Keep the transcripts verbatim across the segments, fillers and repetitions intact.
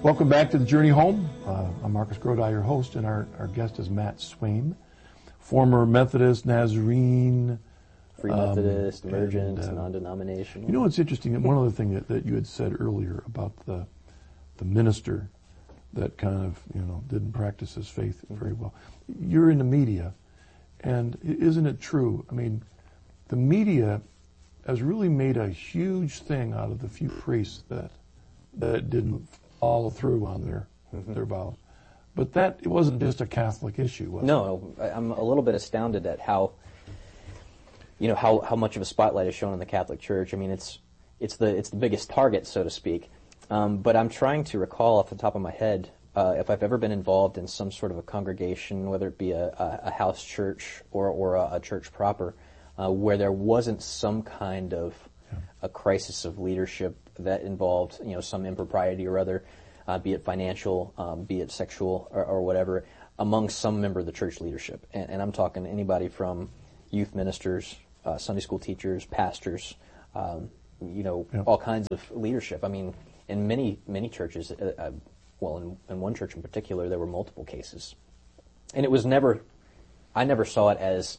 Welcome back to The Journey Home. Uh, I'm Marcus Grodi, your host, and our, our guest is Matt Swaim, former Methodist, Nazarene, Free Methodist, um, Emergent, and, uh, non-denominational. You know what's interesting? One other thing that, that you had said earlier about the the minister that kind of, you know, didn't practice his faith very well. You're in the media, and isn't it true? I mean, the media has really made a huge thing out of the few priests that that didn't follow through on their mm-hmm. their vows. But that it wasn't just a Catholic issue, was no, it? No, I'm a little bit astounded at how, you know, how, how much of a spotlight is shown on the Catholic Church. I mean, it's it's the it's the biggest target, so to speak. Um, but I'm trying to recall off the top of my head uh, if I've ever been involved in some sort of a congregation, whether it be a, a, a house church or or a, a church proper, uh, where there wasn't some kind of yeah. a crisis of leadership that involved, you know, some impropriety or other, uh, be it financial, um, be it sexual, or, or whatever, among some member of the church leadership. And, and I'm talking anybody from youth ministers, uh, Sunday school teachers, pastors, um, you know, yeah. all kinds of leadership. I mean, in many, many churches, uh, uh, well, in, in one church in particular, there were multiple cases. And it was never, I never saw it as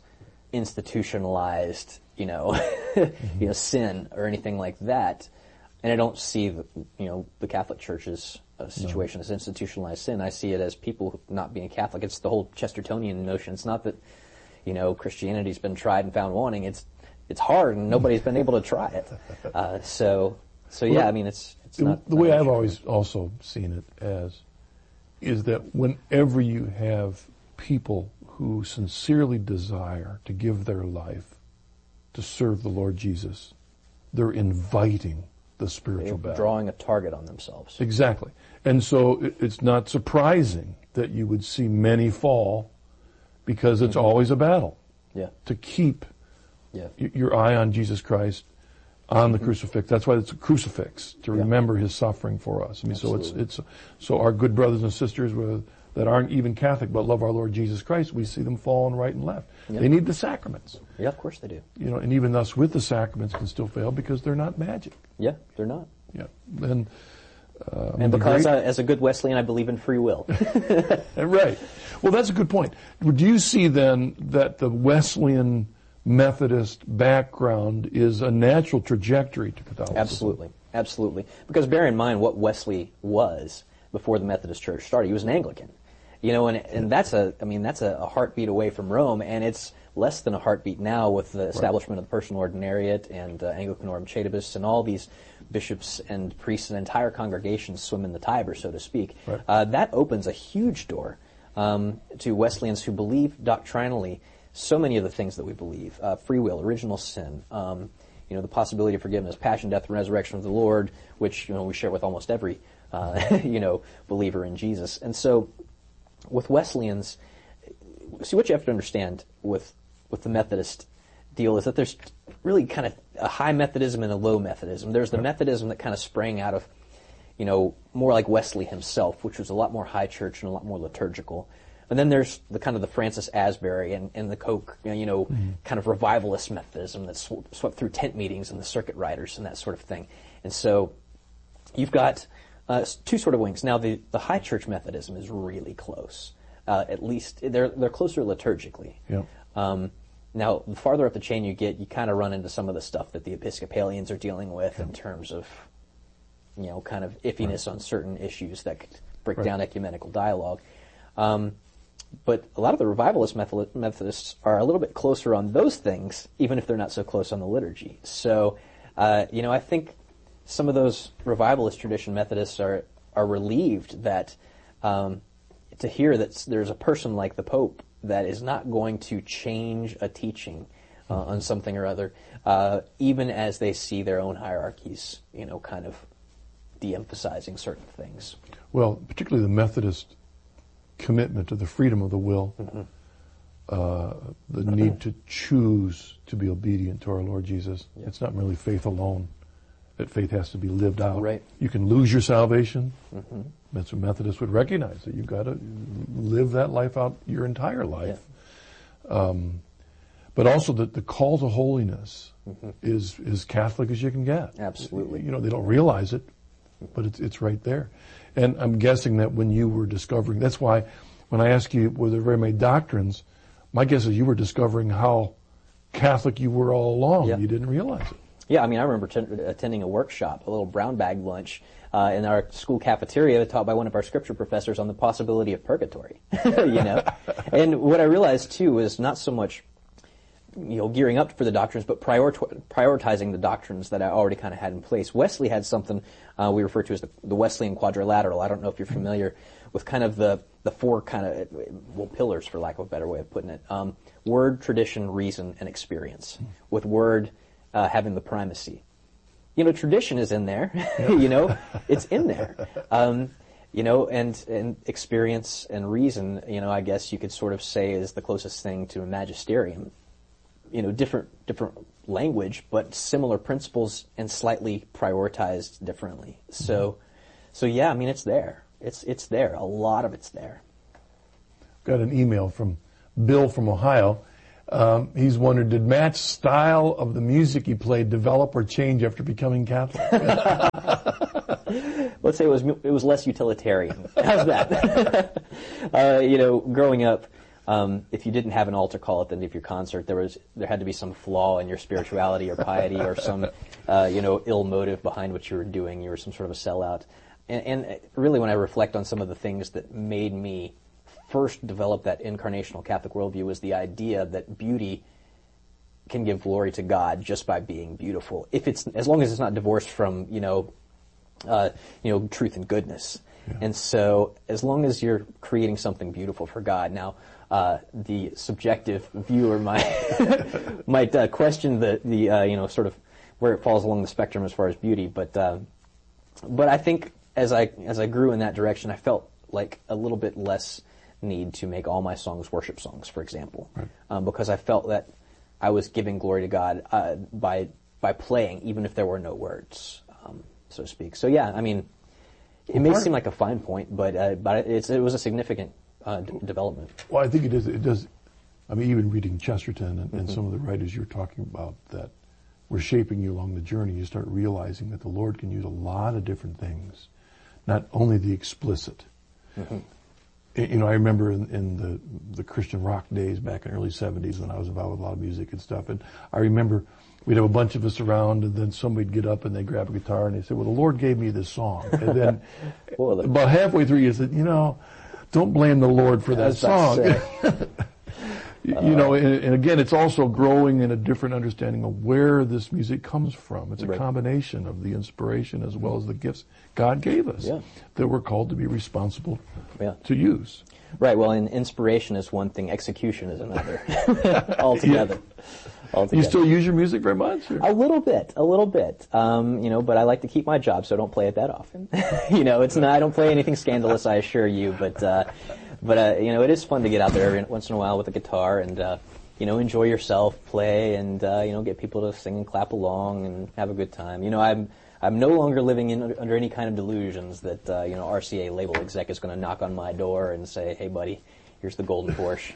institutionalized, you know, mm-hmm. you know, sin or anything like that. And I don't see, the, you know, the Catholic Church's uh, situation no. as institutionalized sin. I see it as people not being Catholic. It's the whole Chestertonian notion. It's not that, you know, Christianity's been tried and found wanting. It's it's hard and nobody's been able to try it. Uh, so, so yeah, well, I mean, it's it's the, not the not way I've always also seen it as is that whenever you have people who sincerely desire to give their life to serve the Lord Jesus, they're inviting the spiritual battle. Drawing a target on themselves. Exactly. And so it, it's not surprising that you would see many fall because it's mm-hmm. always a battle. Yeah. To keep yeah. y- your eye on Jesus Christ, on the mm-hmm. crucifix. That's why it's a crucifix, to yeah. remember his suffering for us. I mean, Absolutely. so it's it's so our good brothers and sisters with, that aren't even Catholic but love our Lord Jesus Christ, we see them falling right and left. Yeah. They need the sacraments. Yeah, of course they do. You know, and even us with the sacraments can still fail because they're not magic. Yeah, they're not. Yeah, and uh, and because I, as a good Wesleyan, I believe in free will. Right. Well, that's a good point. Do you see then that the Wesleyan Methodist background is a natural trajectory to Catholicism? Absolutely, absolutely. Because bear in mind what Wesley was before the Methodist Church started. He was an Anglican. You know, and and that's a, I mean, that's a, a heartbeat away from Rome, and it's less than a heartbeat now with the establishment right. of the Personal Ordinariate and uh, Anglicanorum Chaetabus and all these bishops and priests and entire congregations swim in the Tiber, so to speak. Right. Uh, that opens a huge door um, to Wesleyans who believe doctrinally so many of the things that we believe: uh, free will, original sin, um, you know, the possibility of forgiveness, passion, death, and resurrection of the Lord, which, you know, we share with almost every uh, you know believer in Jesus. And so, with Wesleyans, see, what you have to understand with with the Methodist deal is that there's really kind of a high Methodism and a low Methodism. There's the Methodism that kind of sprang out of, you know, more like Wesley himself, which was a lot more high church and a lot more liturgical. And then there's the kind of the Francis Asbury and, and the Koch, you know, mm-hmm. kind of revivalist Methodism that sw- swept through tent meetings and the circuit riders and that sort of thing. And so you've got uh, two sort of wings. Now, the, the high church Methodism is really close. Uh, at least they're they're closer liturgically. Yeah. Um, now, the farther up the chain you get, you kind of run into some of the stuff that the Episcopalians are dealing with yeah. in terms of, you know, kind of iffiness right. on certain issues that could break right. down ecumenical dialogue. Um, but a lot of the revivalist Methodists are a little bit closer on those things, even if they're not so close on the liturgy. So, uh, you know, I think some of those revivalist tradition Methodists are are relieved that um, to hear that there's a person like the Pope that is not going to change a teaching uh, on something or other, uh, even as they see their own hierarchies, you know, kind of de-emphasizing certain things. Well, particularly the Methodist commitment to the freedom of the will, mm-hmm. uh, the need to choose to be obedient to our Lord Jesus. Yep. It's not merely faith alone. That faith has to be lived out. Right. You can lose your salvation. Mm-hmm. That's what Methodists would recognize, that you've got to live that life out your entire life. Yeah. Um, but also that the call to holiness mm-hmm. is as Catholic as you can get. Absolutely. You know, they don't realize it, but it's it's right there. And I'm guessing that when you were discovering, that's why when I ask you were there very many doctrines, my guess is you were discovering how Catholic you were all along. Yeah. You didn't realize it. Yeah, I mean, I remember t- attending a workshop, a little brown bag lunch uh, in our school cafeteria taught by one of our scripture professors on the possibility of purgatory, you know? And what I realized, too, was not so much, you know, gearing up for the doctrines, but prior- prioritizing the doctrines that I already kind of had in place. Wesley had something uh, we refer to as the, the Wesleyan quadrilateral. I don't know if you're familiar with kind of the, the four kind of, well, pillars, for lack of a better way of putting it. Um, word, tradition, reason, and experience. With word uh, having the primacy. You know, tradition is in there. you know, it's in there. Um, you know, and, and experience and reason, you know, I guess you could sort of say is the closest thing to a magisterium. You know, different different language, but similar principles and slightly prioritized differently. So, mm-hmm. so yeah, I mean, it's there. It's it's there. A lot of it's there. Got an email from Bill from Ohio. Um, he's wondered, did Matt's style of the music he played develop or change after becoming Catholic? Let's say it was it was less utilitarian. How's that? uh, you know, growing up, um, if you didn't have an altar call at the end of your concert, there was there had to be some flaw in your spirituality or piety or some uh, you know ill motive behind what you were doing. You were some sort of a sellout. And, and really, when I reflect on some of the things that made me first develop that incarnational Catholic worldview, was the idea that beauty can give glory to God just by being beautiful, if it's as long as it's not divorced from you know, uh, you know, truth and goodness. Yeah. And so, as long as you're creating something beautiful for God, now uh, the subjective viewer might might uh, question the the uh, you know sort of where it falls along the spectrum as far as beauty, but uh, but I think as I as I grew in that direction, I felt like a little bit less need to make all my songs worship songs, for example, right. um, because I felt that I was giving glory to God uh, by by playing, even if there were no words, um, so to speak. So yeah, I mean, it may seem like a fine point, but uh, but it's it was a significant uh, d- development. Well, I think it is. It does. I mean, even reading Chesterton and, and mm-hmm. some of the writers you're talking about that were shaping you along the journey, you start realizing that the Lord can use a lot of different things, not only the explicit. Mm-hmm. You know, I remember in, in the the Christian rock days back in the early seventies when I was involved with a lot of music and stuff, and I remember we'd have a bunch of us around, and then somebody'd get up and they'd grab a guitar and they'd say, well, the Lord gave me this song. And then well, about halfway through you said, you know, don't blame the Lord for that song. you, uh, you know, and, and again, it's also growing in a different understanding of where this music comes from. It's a right. combination of the inspiration as well as the gifts God gave us yeah. that we're called to be responsible yeah. to use. Right. Well, and inspiration is one thing, execution is another. Altogether. Yeah. Altogether. You still use your music very much? Or? A little bit, a little bit. Um, you know, but I like to keep my job, so I don't play it that often. you know, it's not. I don't play anything scandalous, I assure you. But, uh, but uh, you know, it is fun to get out there every once in a while with a guitar and, uh, you know, enjoy yourself, play, and uh, you know, get people to sing and clap along and have a good time. You know, I'm. I'm no longer living in, under any kind of delusions that, uh, you know, R C A label exec is going to knock on my door and say, hey, buddy, here's the golden Porsche.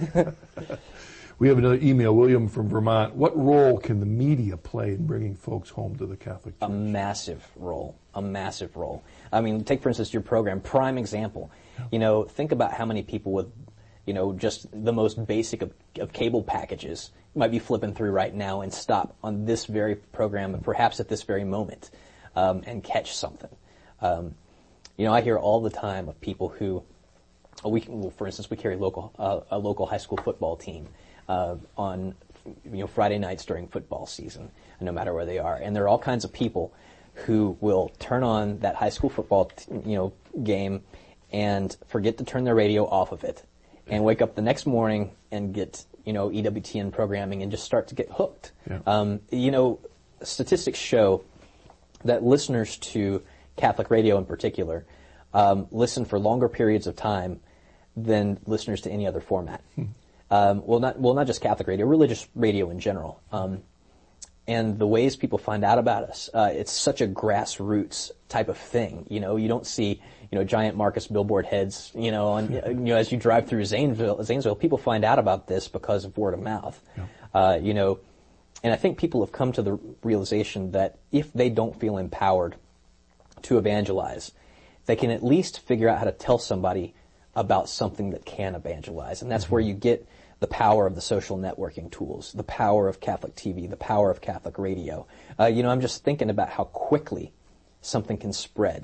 We have another email, William from Vermont. What role can the media play in bringing folks home to the Catholic Church? A massive role. A massive role. I mean, take, for instance, your program, prime example. Yeah. You know, think about how many people with, you know, just the most basic of, of cable packages might be flipping through right now and stop on this very program, perhaps at this very moment, um, and catch something. Um, you know, I hear all the time of people who, we, well, for instance, we carry local uh, a local high school football team uh, on, you know, Friday nights during football season, no matter where they are, and there are all kinds of people who will turn on that high school football, t- you know, game and forget to turn their radio off of it, and wake up the next morning and get, you know, E W T N programming and just start to get hooked. Yeah. Um, you know, statistics show that listeners to Catholic radio in particular um, listen for longer periods of time than listeners to any other format. Hmm. Um, well, not well, not just Catholic radio, religious radio in general. Um, and the ways people find out about us, uh, it's such a grassroots type of thing. You know, you don't see, you know, giant Marcus billboard heads, you know, on, you know, as you drive through Zanesville, Zanesville, people find out about this because of word of mouth. Yeah. Uh, you know, and I think people have come to the realization that if they don't feel empowered to evangelize, they can at least figure out how to tell somebody about something that can evangelize. And that's mm-hmm. where you get the power of the social networking tools, the power of Catholic T V, the power of Catholic radio. Uh, you know, I'm just thinking about how quickly something can spread.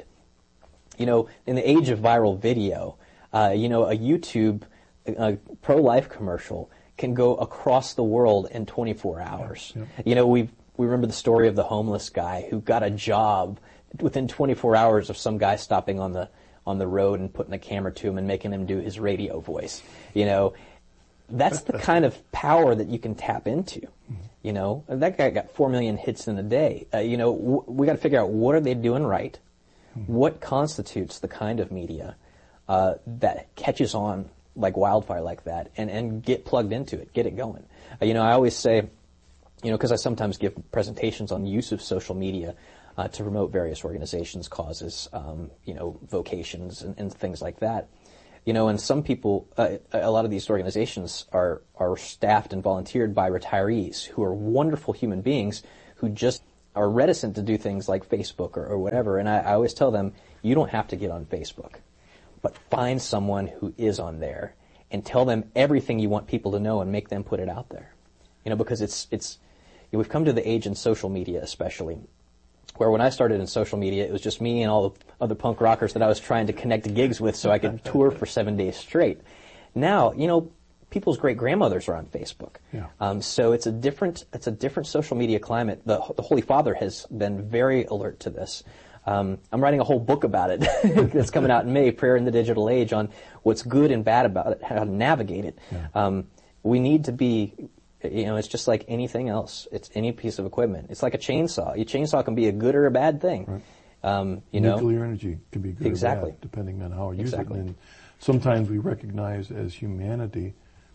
You know, in the age of viral video, uh, you know, a YouTube a pro-life commercial can go across the world in twenty-four hours. Yeah, yeah. You know, we we remember the story of the homeless guy who got a job within twenty-four hours of some guy stopping on the on the road and putting a camera to him and making him do his radio voice. You know, that's the kind of power that you can tap into. You know, that guy got four million hits in a day. Uh, you know, w- we got to figure out what are they doing right, what constitutes the kind of media uh, that catches on like wildfire like that, and, and get plugged into it, get it going. Uh, you know, I always say, you know, because I sometimes give presentations on use of social media uh, to promote various organizations, causes, um, you know, vocations, and, and things like that. You know, and some people, uh, a lot of these organizations are are staffed and volunteered by retirees who are wonderful human beings who just are reticent to do things like Facebook or, or whatever. And I, I always tell them, you don't have to get on Facebook, but find someone who is on there and tell them everything you want people to know and make them put it out there. You know, because it's it's you know, we've come to the age in social media, especially, where when I started in social media, it was just me and all the other punk rockers that I was trying to connect to gigs with so I could tour for seven days straight. Now, you know, people's great-grandmothers are on Facebook. Yeah. Um, so it's a different it's a different social media climate. The, the Holy Father has been very alert to this. Um, I'm writing a whole book about it that's coming out in May, Prayer in the Digital Age, on what's good and bad about it, how to navigate it. Yeah. Um, we need to be... You know, it's just like anything else. It's any piece of equipment. It's like a chainsaw. A chainsaw can be a good or a bad thing. Right. Um, you know, nuclear energy can be good exactly. or bad, depending on how you exactly. use it. And sometimes we recognize as humanity,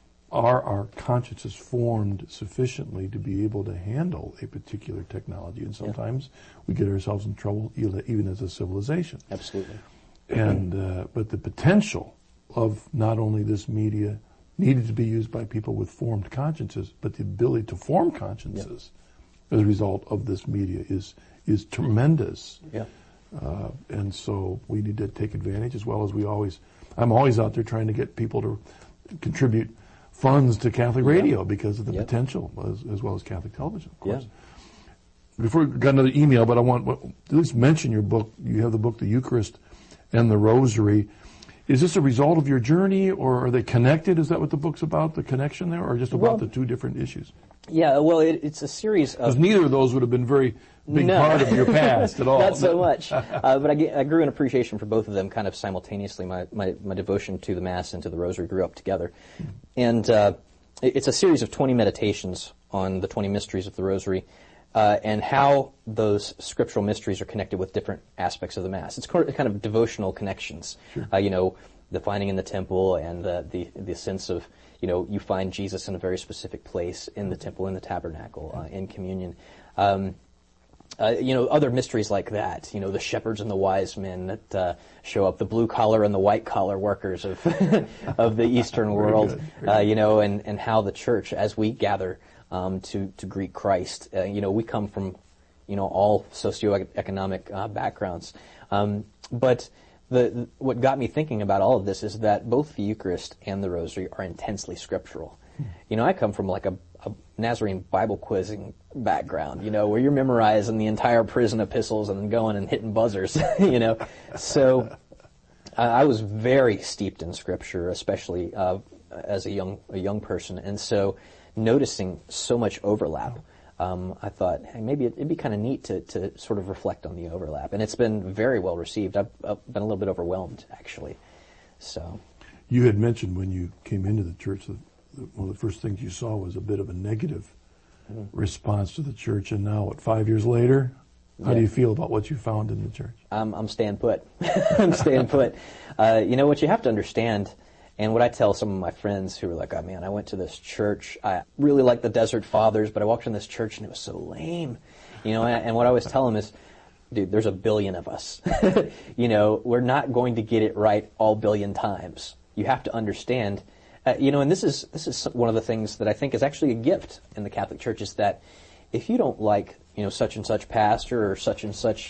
are our consciences formed sufficiently to be able to handle a particular technology? And sometimes yeah. we get ourselves in trouble, even as a civilization. Absolutely. And uh, but the potential of not only this media needed to be used by people with formed consciences, but the ability to form consciences yep. as a result of this media is is tremendous. Yeah. Uh, and so we need to take advantage, as well as we always, I'm always out there trying to get people to contribute funds to Catholic radio yep. because of the yep. potential, as, as well as Catholic television, of course. Yeah. Before we got another email, but I want to at least mention your book. You have the book, The Eucharist and the Rosary. Is this a result of your journey, or are they connected? Is that what the book's about, the connection there, or just about well, the two different issues? Yeah, well, it, it's a series of... Because neither of those would have been very big no. part of your past at all. Not so much. Uh, but I, I grew an appreciation for both of them kind of simultaneously. My, my, my devotion to the Mass and to the Rosary grew up together. And uh, it, it's a series of twenty meditations on the twenty mysteries of the Rosary, Uh, and how those scriptural mysteries are connected with different aspects of the Mass. It's kind of devotional connections. Sure. Uh, you know, the finding in the temple and uh, the the sense of, you know, you find Jesus in a very specific place in the temple, in the tabernacle, uh, in communion. Um, uh, you know, other mysteries like that. You know, the shepherds and the wise men that uh, show up, the blue collar and the white collar workers of of the Eastern world. Uh, you know, and and how the Church, as we gather Um, to, to greet Christ. Uh, you know, we come from, you know, all socioeconomic uh, backgrounds. Um, but the, the what got me thinking about all of this is that both the Eucharist and the Rosary are intensely scriptural. Hmm. You know, I come from like a, a Nazarene Bible quizzing background, you know, where you're memorizing the entire prison epistles and then going and hitting buzzers, you know. So uh, I was very steeped in Scripture, especially uh, as a young a young person. And so noticing so much overlap, um, I thought, hey, maybe it'd be kind of neat to, to sort of reflect on the overlap. And it's been very well received. I've, I've been a little bit overwhelmed, actually. So, you had mentioned when you came into the church that one of the first things you saw was a bit of a negative mm-hmm. response to the church. And now, what, five years later, how yeah. do you feel about what you found in the church? I'm, I'm staying put. I'm staying put. Uh, you know, what you have to understand, and what I tell some of my friends who are like, oh man, I went to this church, I really like the Desert Fathers, but I walked in this church and it was so lame. You know, and, and what I always tell them is, dude, there's a billion of us. You know, we're not going to get it right all billion times. You have to understand, uh, you know, and this is this is one of the things that I think is actually a gift in the Catholic Church, is that if you don't like, you know, such and such pastor or such and such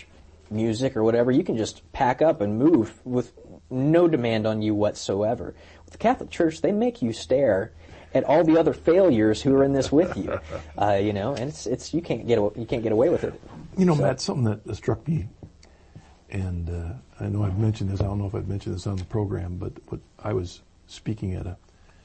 music or whatever, you can just pack up and move with no demand on you whatsoever. With the Catholic Church, they make you stare at all the other failures who are in this with you, uh, you know, and it's it's you can't get you can't get away with it. You know, so. Matt, something that struck me, and uh, I know I've mentioned this. I don't know if I've mentioned this on the program, but but I was speaking at a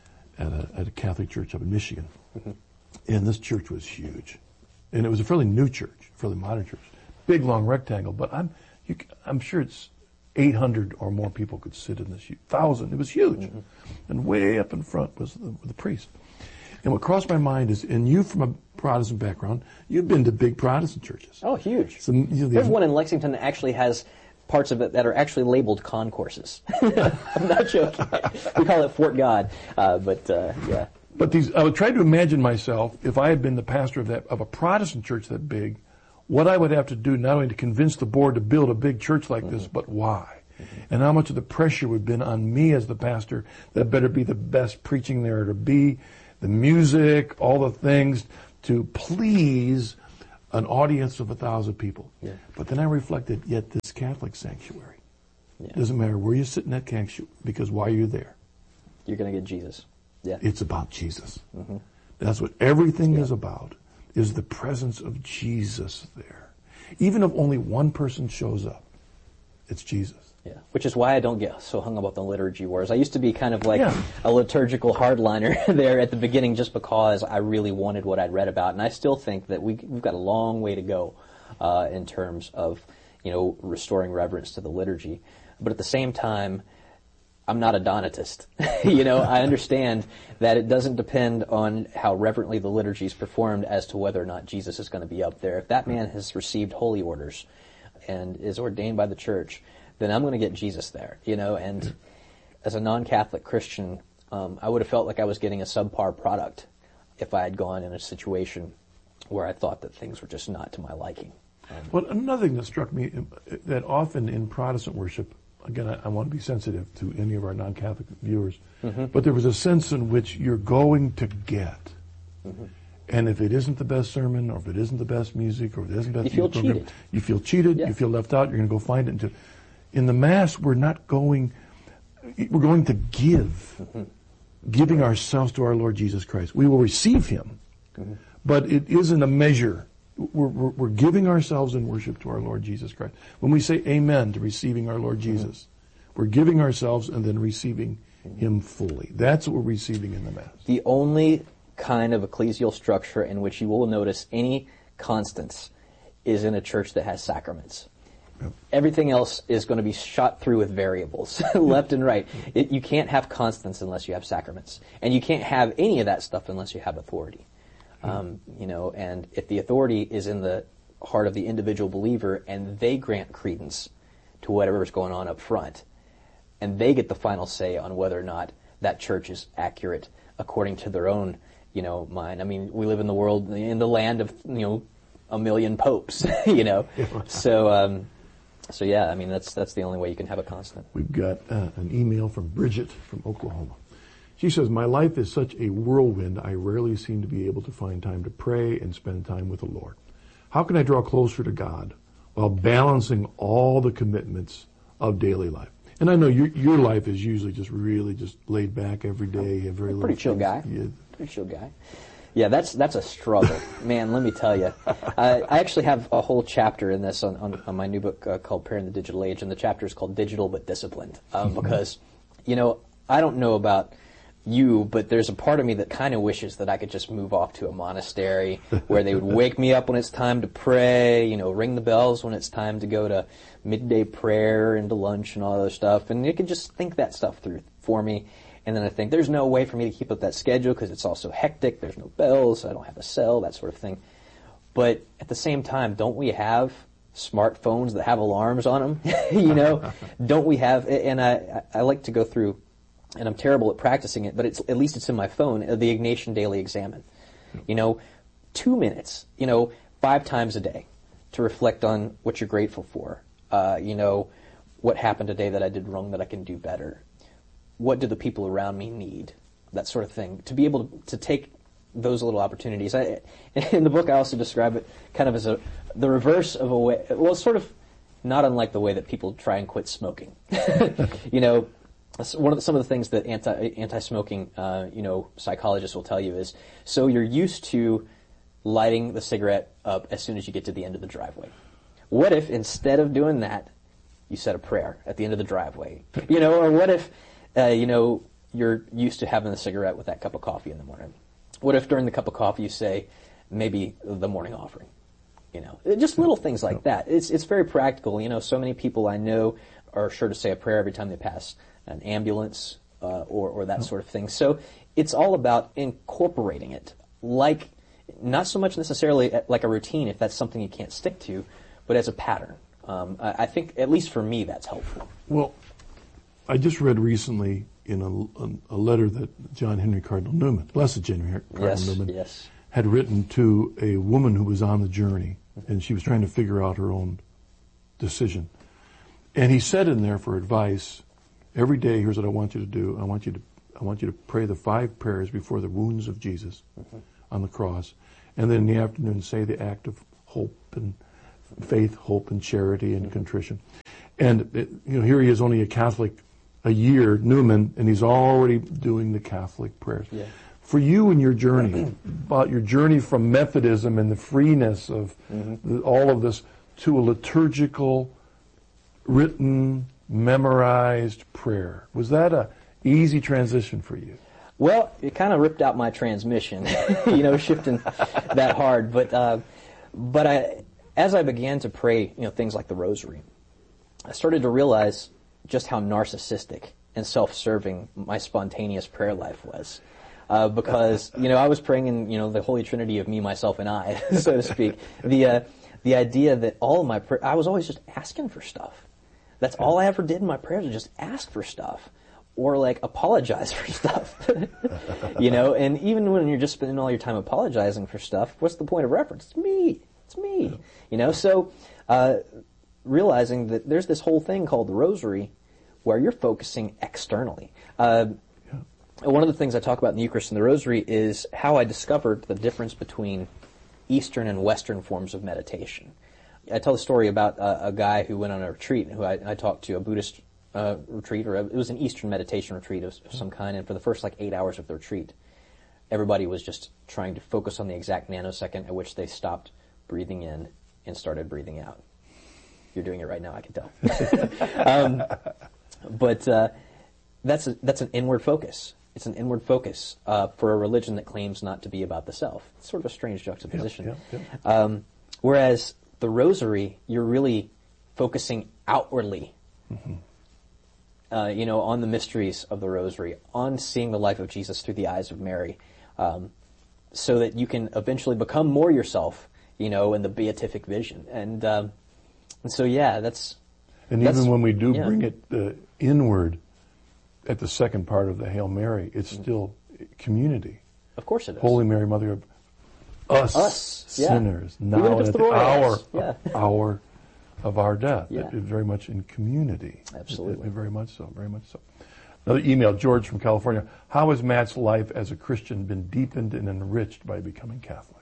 at a at a Catholic church up in Michigan, mm-hmm. and this church was huge, and it was a fairly new church, fairly modern church, big long rectangle. But I'm you, I'm sure it's eight hundred or more people could sit in this thousand. It was huge, mm-hmm. and way up in front was the, the priest. And what crossed my mind is, and you from a Protestant background, you've been to big Protestant churches. Oh, huge. So, you know, There's one in Lexington that actually has parts of it that are actually labeled concourses. I'm not joking. We call it Fort God, uh, but uh, yeah. But these, I would try to imagine myself if I had been the pastor of that of a Protestant church that big, what I would have to do not only to convince the board to build a big church like this, mm-hmm. but why, mm-hmm. and how much of the pressure would have been on me as the pastor that better be the best preaching there to be, the music, all the things to please an audience of a thousand people. Yeah. But then I reflected, yet this Catholic sanctuary, yeah. doesn't matter where you sit in that sanctuary, because why you're there, you're going to get Jesus. Yeah, it's about Jesus. Mm-hmm. That's what everything yeah. is about, is the presence of Jesus there. Even if only one person shows up, it's Jesus. Yeah, which is why I don't get so hung up on the liturgy wars. I used to be kind of like yeah. a liturgical hardliner there at the beginning just because I really wanted what I'd read about. And I still think that we, we've got a long way to go uh, in terms of, you know, restoring reverence to the liturgy. But at the same time, I'm not a Donatist. you know, I understand that it doesn't depend on how reverently the liturgy is performed as to whether or not Jesus is going to be up there. If that man has received holy orders and is ordained by the church, then I'm going to get Jesus there, you know, and as a non-Catholic Christian, um, I would have felt like I was getting a subpar product if I had gone in a situation where I thought that things were just not to my liking. Um, well, another thing that struck me, that often in Protestant worship, again, I, I want to be sensitive to any of our non-Catholic viewers, mm-hmm. but there was a sense in which you're going to get. Mm-hmm. And if it isn't the best sermon, or if it isn't the best music, or if it isn't the best you feel program, cheated. you feel cheated, yeah. you feel left out, you're going to go find it. Into, in the Mass, we're not going, we're going to give, mm-hmm. giving ourselves to our Lord Jesus Christ. We will receive Him, mm-hmm. but it isn't a measure. We're, we're, we're giving ourselves in worship to our Lord Jesus Christ. When we say amen to receiving our Lord Jesus, mm-hmm. we're giving ourselves and then receiving mm-hmm. Him fully. That's what we're receiving in the Mass. The only kind of ecclesial structure in which you will notice any constants is in a church that has sacraments. Yep. Everything else is going to be shot through with variables, left and right. It, you can't have constants unless you have sacraments. And you can't have any of that stuff unless you have authority. Mm-hmm. Um, you know, and if the authority is in the heart of the individual believer and they grant credence to whatever's going on up front, and they get the final say on whether or not that church is accurate according to their own, you know, mind. I mean, we live in the world, in the land of, you know, a million popes, you know. So, um, so yeah, I mean, that's that's the only way you can have a constant. We've got uh, an email from Bridget from Oklahoma. She says, my life is such a whirlwind, I rarely seem to be able to find time to pray and spend time with the Lord. How can I draw closer to God while balancing all the commitments of daily life? And I know your your life is usually just really just laid back every day. You have very pretty chill things. guy. Yeah. Pretty chill guy. Yeah, that's that's a struggle, man. Let me tell you. Uh, I actually have a whole chapter in this on, on, on my new book uh, called Prayer in the Digital Age, and the chapter is called Digital but Disciplined. Um, because, you know, I don't know about you, but there's a part of me that kind of wishes that I could just move off to a monastery where they would wake me up when it's time to pray, you know, ring the bells when it's time to go to midday prayer and to lunch and all that other stuff, and it could just think that stuff through for me. And then I think there's no way for me to keep up that schedule because it's all so hectic. There's no bells. I don't have a cell, that sort of thing. But at the same time, don't we have smartphones that have alarms on them? you know, don't we have? And I, I like to go through, and I'm terrible at practicing it, but it's at least it's in my phone. The Ignatian Daily Examen. You know, two minutes. You know, five times a day to reflect on what you're grateful for. Uh, you know, what happened today that I did wrong that I can do better. What do the people around me need? That sort of thing. To be able to, to take those little opportunities. I, in the book, I also describe it kind of as a the reverse of a way. Well, it's sort of not unlike the way that people try and quit smoking. You know, one of the, some of the things that anti anti-smoking, uh, you know, psychologists will tell you is, so you're used to lighting the cigarette up as soon as you get to the end of the driveway. What if instead of doing that, you said a prayer at the end of the driveway? You know, or what if, uh, you know, you're used to having the cigarette with that cup of coffee in the morning? What if during the cup of coffee you say maybe the morning offering? You know, just little things like that. It's it's very practical. You know, so many people I know are sure to say a prayer every time they pass an ambulance uh, or or that sort of thing. So it's all about incorporating it, like not so much necessarily like a routine if that's something you can't stick to, but as a pattern. Um, I, I think, at least for me, that's helpful. Well, I just read recently in a, a, a letter that John Henry Cardinal Newman, Blessed John Henry Cardinal yes, Newman, yes. had written to a woman who was on the journey, and she was trying to figure out her own decision. And he said in there for advice, every day, here's what I want you to do. I want you to I want you to pray the five prayers before the wounds of Jesus mm-hmm. on the cross, and then in the afternoon say the act of hope and faith, hope, and charity and mm-hmm. contrition. And it, you know, here he is, only a Catholic a year, Newman, and he's already doing the Catholic prayers. Yeah. For you and your journey, about your journey from Methodism and the freeness of mm-hmm. the, all of this to a liturgical, written, memorized prayer, was that a easy transition for you? Well, it kind of ripped out my transmission, you know, shifting that hard. But uh, but I, as I began to pray, you know, things like the Rosary, I started to realize just how narcissistic and self-serving my spontaneous prayer life was. Uh, because, you know, I was praying in, you know, the Holy Trinity of me, myself, and I, so to speak. The uh, the idea that all of my prayer, I was always just asking for stuff. That's all I ever did in my prayers, was just ask for stuff. Or, like, apologize for stuff. You know, and even when you're just spending all your time apologizing for stuff, what's the point of reference? It's me. It's me. You know, so uh, realizing that there's this whole thing called the Rosary where you're focusing externally. Uh, One of the things I talk about in the Eucharist and the Rosary is how I discovered the difference between Eastern and Western forms of meditation. I tell the story about a, a guy who went on a retreat, who I, I talked to, a Buddhist uh, retreat, or a, it was an Eastern meditation retreat of, of some kind, and for the first like eight hours of the retreat, everybody was just trying to focus on the exact nanosecond at which they stopped breathing in and started breathing out. You're doing it right now, I can tell. um, but uh, that's a, that's an inward focus. It's an inward focus uh, for a religion that claims not to be about the self. It's sort of a strange juxtaposition. Yeah, yeah, yeah. Um, whereas the Rosary, you're really focusing outwardly, mm-hmm. uh, you know, on the mysteries of the Rosary, on seeing the life of Jesus through the eyes of Mary, um, so that you can eventually become more yourself, you know, in the beatific vision. And, um, and so, yeah, that's... And that's, even when we do yeah. bring it uh, inward, at the second part of the Hail Mary, it's mm-hmm. still community. Of course it is. Holy Mary, Mother of us, us sinners, yeah. now and at the hour, yeah. hour of our death. Yeah. It, it very much in community. Absolutely. It, it very much so, very much so. Another email, George from California. How has Matt's life as a Christian been deepened and enriched by becoming Catholic?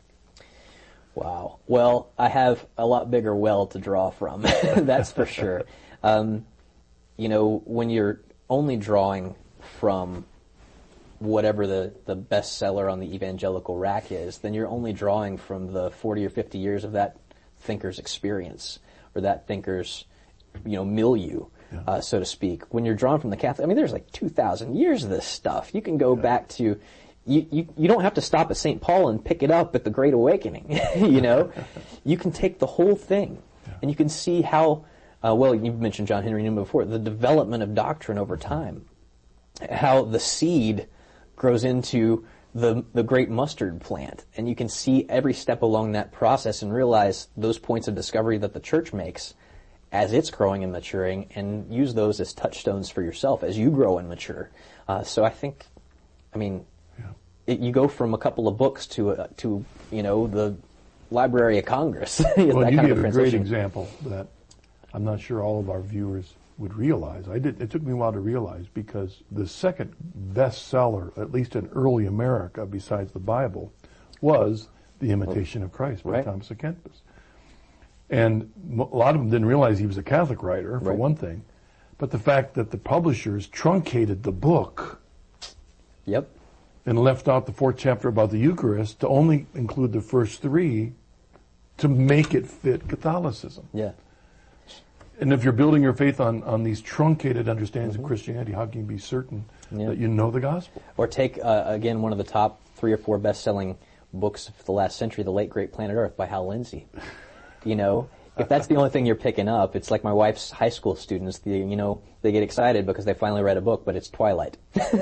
Wow. Well, I have a lot bigger well to draw from, that's for sure. Um, you know, when you're only drawing from whatever the, the bestseller on the evangelical rack is, then you're only drawing from the forty or fifty years of that thinker's experience, or that thinker's, you know, milieu, yeah. uh, so to speak. When you're drawn from the Catholic, I mean, there's like two thousand years of this stuff. You can go yeah. back to, you, you, you don't have to stop at Saint Paul and pick it up at the Great Awakening, you know? You can take the whole thing, yeah. and you can see how, Uh, well, you mentioned John Henry Newman before, the development of doctrine over time, how the seed grows into the the great mustard plant, and you can see every step along that process and realize those points of discovery that the Church makes as it's growing and maturing, and use those as touchstones for yourself as you grow and mature. Uh, so I think, I mean, yeah. it, you go from a couple of books to uh, to you know the Library of Congress. Well, that you kind give of a great example that I'm not sure all of our viewers would realize. I did. It took me a while to realize, because the second bestseller, at least in early America, besides the Bible, was The Imitation of Christ by right. Thomas à Kempis. And a lot of them didn't realize he was a Catholic writer, for Right. one thing. But the fact that the publishers truncated the book Yep. and left out the fourth chapter about the Eucharist to only include the first three to make it fit Catholicism. Yeah. And if you're building your faith on, on these truncated understandings mm-hmm. of Christianity, how can you be certain yeah. that you know the gospel? Or take, uh, again, one of the top three or four best-selling books of the last century, The Late Great Planet Earth by Hal Lindsey. You know, if that's the only thing you're picking up, it's like my wife's high school students, the, you know, they get excited because they finally read a book, but it's Twilight.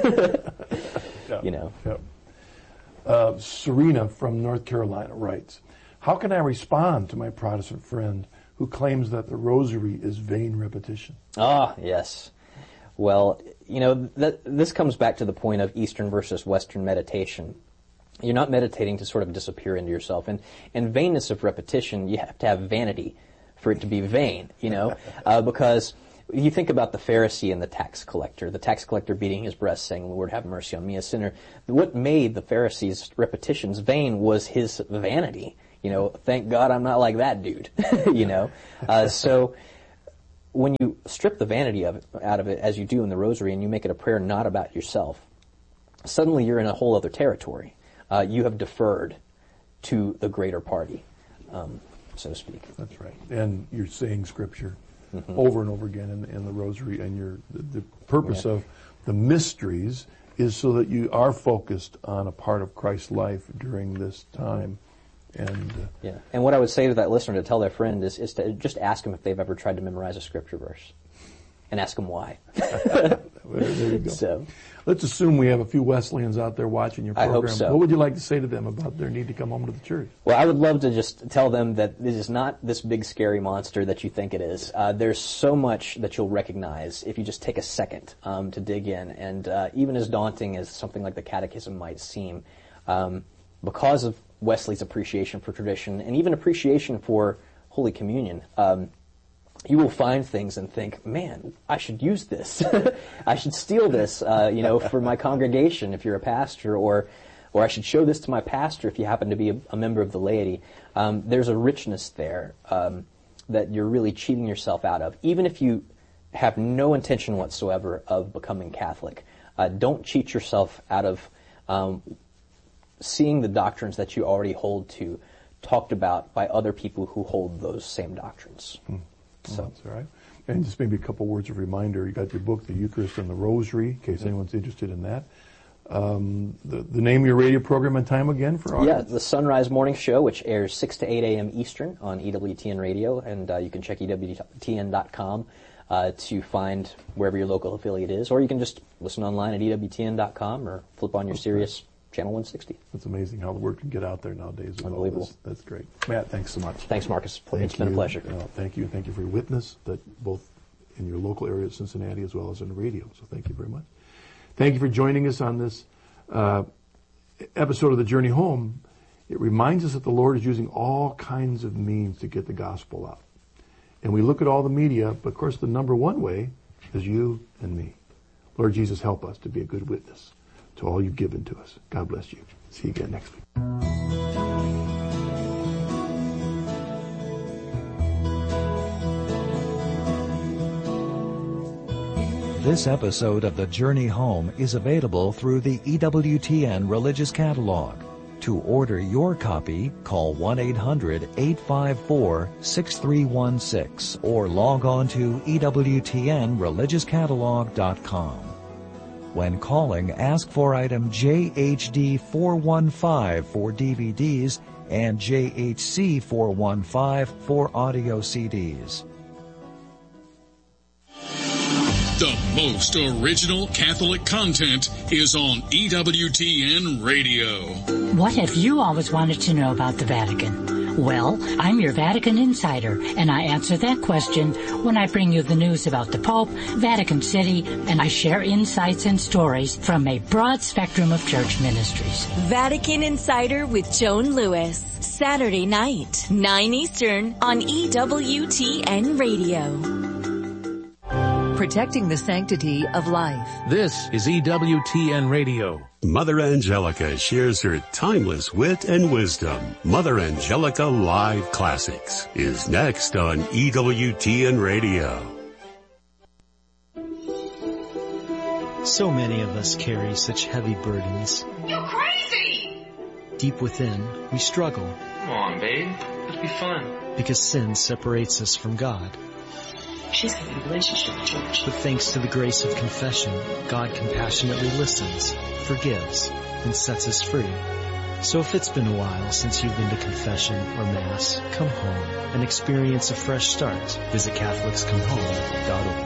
yeah. You know. Yeah. Uh, Serena from North Carolina writes, how can I respond to my Protestant friend who claims that the rosary is vain repetition? Ah, yes. Well, you know, that, this comes back to the point of Eastern versus Western meditation. You're not meditating to sort of disappear into yourself. And, and vainness of repetition, you have to have vanity for it to be vain, you know, uh, because you think about the Pharisee and the tax collector, the tax collector beating his breast saying, Lord, have mercy on me, a sinner. What made the Pharisee's repetitions vain was his vanity. You know, thank God I'm not like that dude, you know. Uh, so when you strip the vanity of it, out of it, as you do in the rosary, and you make it a prayer not about yourself, suddenly you're in a whole other territory. Uh, you have deferred to the greater party, um, so to speak. That's right. And you're saying Scripture mm-hmm. over and over again in, in the rosary, and you're, the, the purpose yeah. of the mysteries is so that you are focused on a part of Christ's life during this time. And uh, yeah, and what I would say to that listener to tell their friend is, is to just ask them if they've ever tried to memorize a Scripture verse, and ask them why. there, there you go. So, let's assume we have a few Wesleyans out there watching your program. I hope so. What would you like to say to them about their need to come home to the church? Well, I would love to just tell them that this is not this big scary monster that you think it is. Uh, there's so much that you'll recognize if you just take a second um, to dig in, and uh, even as daunting as something like the Catechism might seem, um, because of Wesley's appreciation for tradition and even appreciation for Holy Communion, um, you will find things and think, man, I should use this. I should steal this, uh, you know, for my congregation if you're a pastor, or or I should show this to my pastor if you happen to be a, a member of the laity. Um, there's a richness there um, that you're really cheating yourself out of, even if you have no intention whatsoever of becoming Catholic. Uh, don't cheat yourself out of um, seeing the doctrines that you already hold to talked about by other people who hold those same doctrines. Hmm. So well, that's all right. And just maybe a couple words of reminder. You got your book, The Eucharist and the Rosary, in case mm-hmm. anyone's interested in that. Um, the, the name of your radio program and time again for our Yeah, the Sunrise Morning Show, which airs six to eight a.m. Eastern on E W T N Radio, and uh, you can check E W T N dot com uh, to find wherever your local affiliate is, or you can just listen online at E W T N dot com or flip on your That's Sirius great. Channel one sixty. That's amazing how the word can get out there nowadays. Unbelievable. That's great. Matt, thanks so much. Thanks, Marcus. Thank it's been you. a pleasure. Uh, thank you. Thank you for your witness, that both in your local area of Cincinnati as well as on the radio. So thank you very much. Thank you for joining us on this uh, episode of The Journey Home. It reminds us that the Lord is using all kinds of means to get the gospel out. And we look at all the media, but of course the number one way is you and me. Lord Jesus, help us to be a good witness to all you've given to us. God bless you. See you again next week. This episode of The Journey Home is available through the E W T N Religious Catalog. To order your copy, call one eight hundred eight five four six three one six or log on to E W T N religious catalog dot com. When calling, ask for item J H D four one five for D V Ds and J H C four one five for audio C Ds. The most original Catholic content is on E W T N Radio. What have you always wanted to know about the Vatican? Well, I'm your Vatican insider, and I answer that question when I bring you the news about the Pope, Vatican City, and I share insights and stories from a broad spectrum of church ministries. Vatican Insider with Joan Lewis, Saturday night, nine Eastern on E W T N Radio. Protecting the sanctity of life. This is E W T N Radio. Mother Angelica shares her timeless wit and wisdom. Mother Angelica Live Classics is next on E W T N Radio. So many of us carry such heavy burdens. You're crazy! Deep within, we struggle. Come on, babe. Let's be fun. Because sin separates us from God. She's having a relationship with church. But thanks to the grace of confession, God compassionately listens, forgives, and sets us free. So if it's been a while since you've been to confession or Mass, come home and experience a fresh start. Visit Catholics Come Home dot org.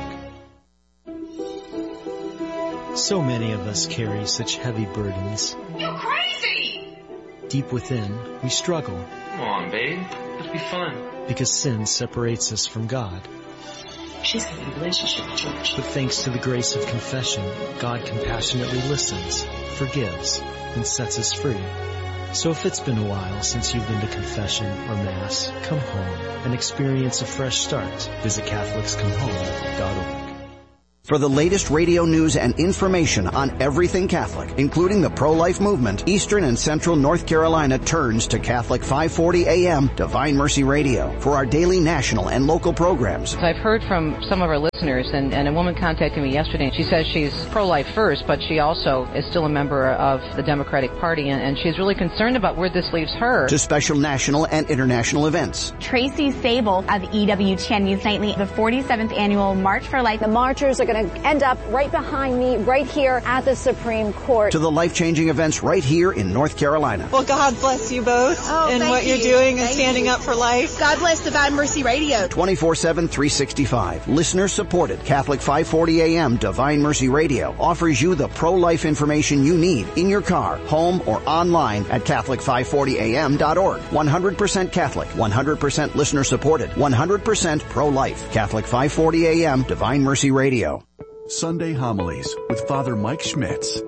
So many of us carry such heavy burdens. You're crazy! Deep within, we struggle. Come on, babe. Let's be fun. Because sin separates us from God. She's having a relationship with church. But thanks to the grace of confession, God compassionately listens, forgives, and sets us free. So if it's been a while since you've been to confession or Mass, come home and experience a fresh start. Visit Catholics Come Home dot org. For the latest radio news and information on everything Catholic, including the pro-life movement, Eastern and Central North Carolina turns to Catholic five forty A M Divine Mercy Radio for our daily national and local programs. I've heard from some of our listeners, and, and a woman contacted me yesterday, and she says she's pro-life first, but she also is still a member of the Democratic Party, and, and she's really concerned about where this leaves her. To special national and international events. Tracy Sable of E W T N News Nightly, the forty-seventh annual March for Life. The marchers are going to end up right behind me, right here at the Supreme Court. To the life-changing events right here in North Carolina. Well, God bless you both oh, and what you're you. doing and thank standing you. up for life. God bless Divine Mercy Radio. twenty-four seven, three sixty-five. Listener-supported Catholic five forty A M Divine Mercy Radio offers you the pro-life information you need in your car, home, or online at Catholic five forty A M dot org. one hundred percent Catholic, one hundred percent listener-supported, one hundred percent pro-life. Catholic five forty A M Divine Mercy Radio. Sunday Homilies with Father Mike Schmitz.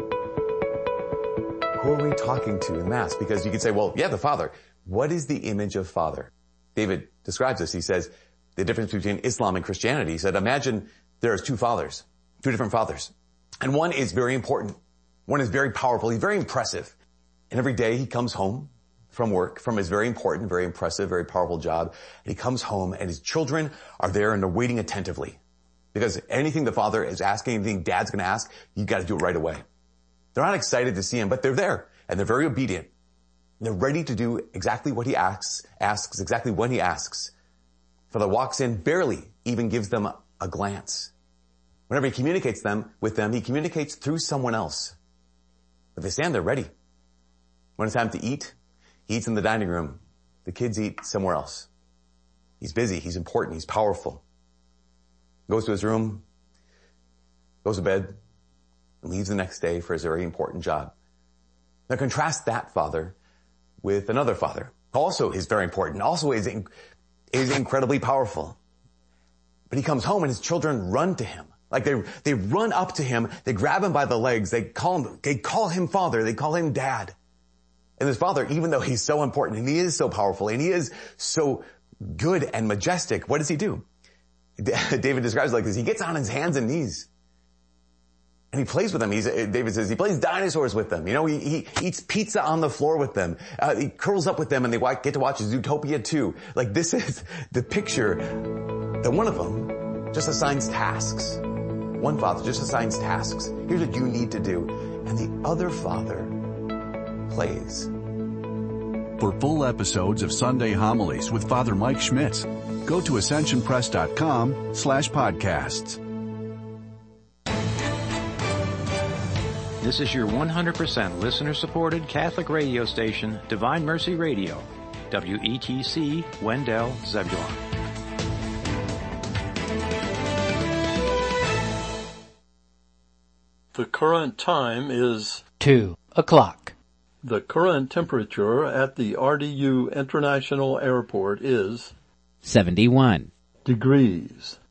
Who are we talking to in Mass? Because you could say, well, yeah, the Father. What is the image of Father? David describes this. He says the difference between Islam and Christianity. He said, imagine there's two fathers, two different fathers. And one is very important. One is very powerful. He's very impressive. And every day he comes home from work, from his very important, very impressive, very powerful job. And he comes home and his children are there and they're waiting attentively. Because anything the father is asking, anything dad's going to ask, you got to do it right away. They're not excited to see him, but they're there and they're very obedient. They're ready to do exactly what he asks, asks exactly when he asks. Father walks in, barely even gives them a glance. Whenever he communicates them with them, he communicates through someone else. But they stand there ready. When it's time to eat, he eats in the dining room. The kids eat somewhere else. He's busy. He's important. He's powerful. Goes to his room, goes to bed, and leaves the next day for his very important job. Now contrast that father with another father, also is very important, also is, is incredibly powerful. But he comes home and his children run to him. Like they, they run up to him, they grab him by the legs, they call him, they call him father, they call him dad. And this father, even though he's so important and he is so powerful and he is so good and majestic, what does he do? David describes it like this. He gets on his hands and knees. And he plays with them. He's, David says he plays dinosaurs with them. You know, he, he eats pizza on the floor with them. Uh, he curls up with them and they get to watch Zootopia too. Like this is the picture that one of them just assigns tasks. One father just assigns tasks. Here's what you need to do. And the other father plays. For full episodes of Sunday Homilies with Father Mike Schmitz, go to ascension press dot com slash podcasts. This is your one hundred percent listener-supported Catholic radio station, Divine Mercy Radio, W E T C, Wendell, Zebulon. The current time is two o'clock. The current temperature at the R D U International Airport is seventy-one degrees.